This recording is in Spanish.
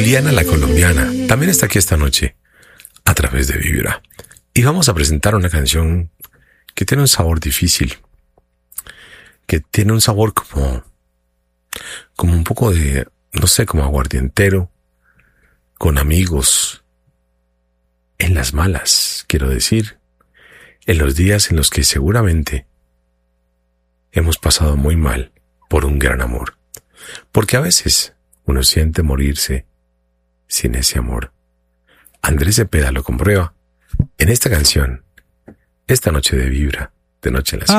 Juliana la colombiana también está aquí esta noche a través de Vibra. Y vamos a presentar una canción que tiene un sabor difícil, que tiene un sabor como un poco de, no sé, como aguardientero, con amigos, en las malas, quiero decir, en los días en los que seguramente hemos pasado muy mal por un gran amor. Porque a veces uno siente morirse sin ese amor. Andrés Cepeda lo comprueba en esta canción, esta noche de Vibra, de Noche en la Ciudad.